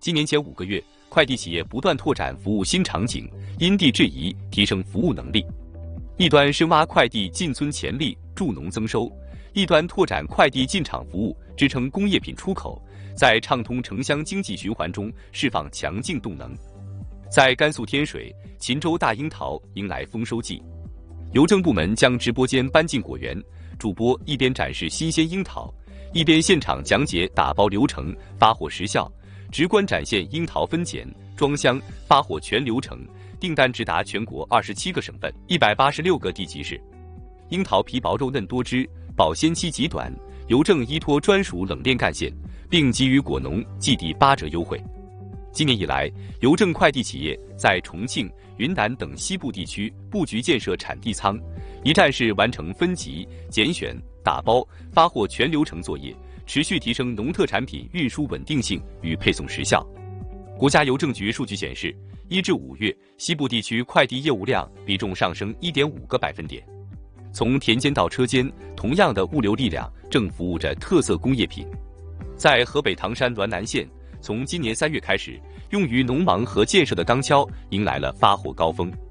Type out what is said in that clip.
今年前5个月，快递企业不断拓展服务新场景，因地制宜提升服务能力。一端深挖快递进村潜力，助农增收；一端拓展快递进场服务，支撑工业品出口，在畅通城乡经济循环中释放强劲动能。在甘肃天水，秦州大樱桃迎来丰收季，邮政部门将直播间搬进果园，主播一边展示新鲜樱桃，一边现场讲解打包流程、发货时效，直观展现樱桃分拣、装箱、发货全流程，订单直达全国27个省份、186个地级市。樱桃皮薄肉嫩多汁，保鲜期极短，邮政依托专属冷链干线，并给予果农季底8折优惠。今年以来，邮政快递企业在重庆、云南等西部地区布局建设产地仓，一站式完成分级、拣选、打包、发货全流程作业，持续提升农特产品运输稳定性与配送时效。国家邮政局数据显示，1至5月，西部地区快递业务量比重上升1.5个百分点。从田间到车间，同样的物流力量正服务着特色工业品。在河北唐山滦南县，从今年3月开始，用于农忙和建设的钢锹迎来了发货高峰。